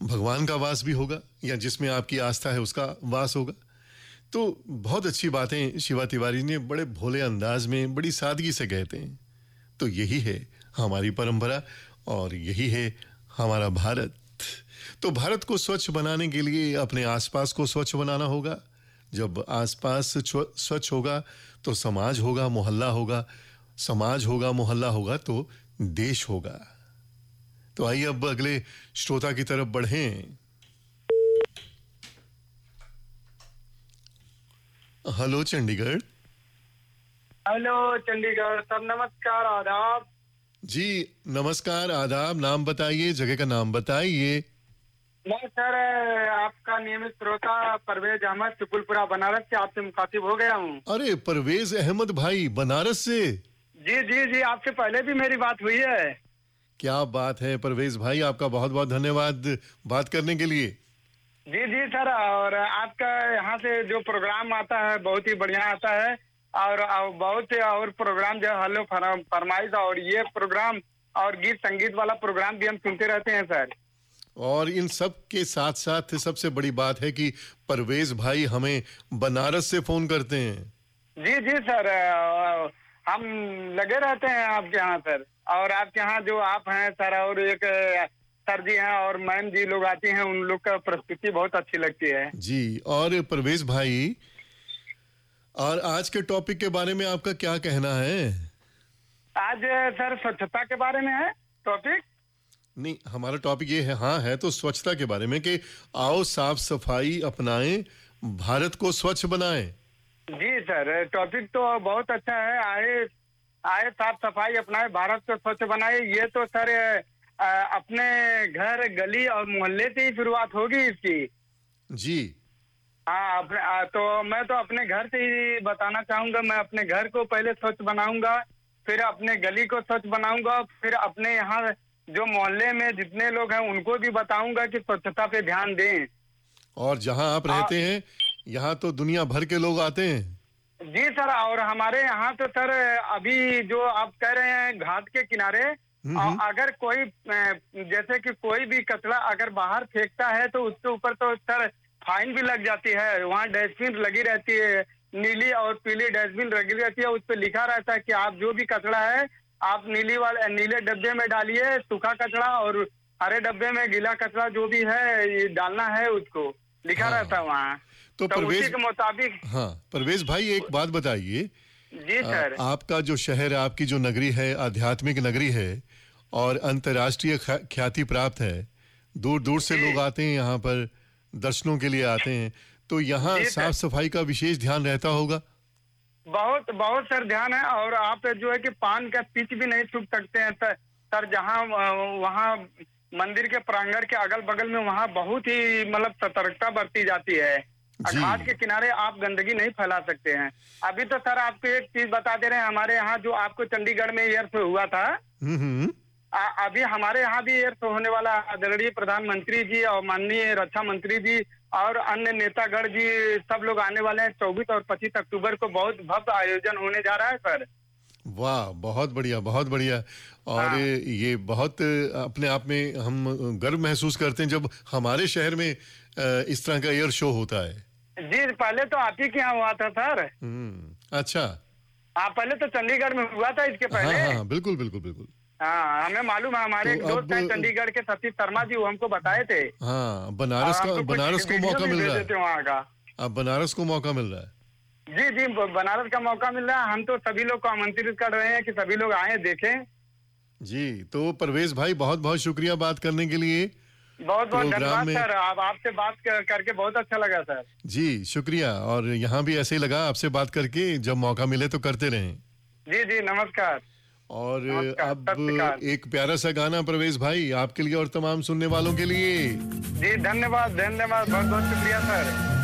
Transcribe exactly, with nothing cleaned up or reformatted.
भगवान का वास भी होगा या जिसमें आपकी आस्था है उसका वास होगा। तो बहुत अच्छी बातें शिवा तिवारी ने बड़े भोले अंदाज में बड़ी सादगी से कहते हैं। तो यही है हमारी परंपरा और यही है हमारा भारत। तो भारत को स्वच्छ बनाने के लिए अपने आसपास को स्वच्छ बनाना होगा। जब आसपास स्वच्छ होगा तो समाज होगा, मोहल्ला होगा, समाज होगा, मोहल्ला होगा तो देश होगा। तो आइए अब अगले श्रोता की तरफ बढ़ें। Hello Chandigarh. Hello Chandigarh sir, नमस्कार, आदाब। जी नमस्कार, आदाब। नाम बताइए, जगह का नाम बताइए। मैं सर आपका नियमित श्रोता परवेज अहमद, सुकुलपुरा बनारस से आपसे मुखातिब हो गया हूँ। अरे परवेज अहमद भाई बनारस से? जी जी जी, आपसे पहले भी मेरी बात हुई है। क्या बात है परवेज भाई, आपका बहुत बहुत धन्यवाद बात करने के लिए। जी जी सर, और आपका यहाँ से जो प्रोग्राम आता है बहुत ही बढ़िया आता है, और, और बहुत से और प्रोग्राम जो हेलो फरमाइश और ये प्रोग्राम और गीत संगीत वाला प्रोग्राम भी हम सुनते रहते हैं सर। और इन सब के साथ साथ सबसे बड़ी बात है कि परवेज भाई हमें बनारस से फोन करते हैं। जी जी सर, हम लगे रहते हैं आपके यहाँ सर, और आपके यहाँ जो आप हैं सर और एक सर जी हैं और मैम जी लोग आती हैं, उन लोग का प्रस्तुति बहुत अच्छी लगती है जी। और परवेज भाई, और आज के टॉपिक के बारे में आपका क्या कहना है? आज सर स्वच्छता के बारे में है टॉपिक। नहीं, हमारा टॉपिक ये है, हाँ है तो स्वच्छता के बारे में कि आओ साफ सफाई अपनाएं, भारत को स्वच्छ बनाएं। जी सर, टॉपिक तो बहुत अच्छा है। आए आए साफ सफाई अपनाए, भारत को स्वच्छ बनाए। ये तो सर आ, अपने घर, गली और मोहल्ले से ही शुरुआत होगी इसकी। जी हाँ, अपने आ, तो मैं तो अपने घर से ही बताना चाहूंगा। मैं अपने घर को पहले स्वच्छ बनाऊंगा, फिर अपने गली को स्वच्छ बनाऊंगा, फिर अपने यहाँ जो मोहल्ले में जितने लोग हैं उनको भी बताऊंगा कि स्वच्छता पे ध्यान दें। और जहाँ आप रहते हैं यहाँ तो दुनिया भर के लोग आते हैं। जी सर, और हमारे यहाँ तो सर अभी जो आप कह रहे हैं घाट के किनारे, अगर कोई जैसे कि कोई भी कचरा अगर बाहर फेंकता है तो उसके ऊपर तो सर फाइन भी लग जाती है। वहाँ डस्टबिन लगी रहती है, नीली और पीली डस्टबिन लगी रहती है। उस पर लिखा रहता है कि आप जो भी कचरा है आप नीली वाले नीले डब्बे में डालिए सूखा कचरा, और हरे डब्बे में गीला कचरा जो भी है ये डालना है, उसको लिखा हाँ। रहता है वहाँ। तो, तो परवेज उसी के मुताबिक। हाँ परवेज भाई, एक बात बताइए। जी सर, आपका जो शहर, आपकी जो नगरी है आध्यात्मिक नगरी है और अंतर्राष्ट्रीय ख्याति प्राप्त है, दूर दूर से लोग आते हैं यहाँ पर, दर्शनों के लिए आते हैं, तो यहाँ साफ सफाई का विशेष ध्यान रहता होगा? बहुत बहुत सर ध्यान है। और आप जो है कि पान का पीच भी नहीं छू सकते हैं सर। जहाँ वहाँ मंदिर के प्रांगण के अगल बगल में वहाँ बहुत ही मतलब सतर्कता बरती जाती है। घाट के किनारे आप गंदगी नहीं फैला सकते हैं। अभी तो सर आपको एक चीज बता दे रहे हैं, हमारे यहाँ जो आपको चंडीगढ़ में एयर शो हुआ था, आ, अभी हमारे यहाँ भी एयर शो होने वाला। आदरणीय प्रधानमंत्री जी और माननीय रक्षा मंत्री जी और अन्य नेतागण जी सब लोग आने वाले हैं। चौबीस और पच्चीस अक्टूबर को बहुत भव्य आयोजन होने जा रहा है सर। वाह, बहुत बढ़िया, बहुत बढ़िया। और हाँ। ये बहुत अपने आप में हम गर्व महसूस करते हैं जब हमारे शहर में इस तरह का एयर शो होता है। जी, पहले तो आप ही के यहाँ हुआ था सर। अच्छा। हाँ, पहले तो चंडीगढ़ में हुआ था इसके पहले। हाँ, हाँ, बिल्कुल बिल्कुल बिल्कुल। हाँ, हमें मालूम है। हमारे एक दोस्त हैं चंडीगढ़ के, सतीश शर्मा जी, वो हमको बताए थे। हाँ, बनारस का बनारस को मौका मिल रहा है वहाँ का। अब बनारस को मौका मिल रहा है। जी जी, बनारस का मौका मिल रहा है। हम तो सभी लोग को आमंत्रित कर रहे हैं कि सभी लोग आए देखें। जी, तो परवेज भाई बहुत बहुत शुक्रिया बात करने के लिए। बहुत बहुत धन्यवाद सर, आप आपसे बात कर, करके बहुत अच्छा लगा सर। जी शुक्रिया, और यहाँ भी ऐसे ही लगा आपसे बात करके। जब मौका मिले तो करते रहें। जी जी, नमस्कार। और नमस्कार, अब एक प्यारा सा गाना परवेज भाई आपके लिए और तमाम सुनने वालों के लिए। जी धन्यवाद, धन्यवाद, बहुत बहुत शुक्रिया सर।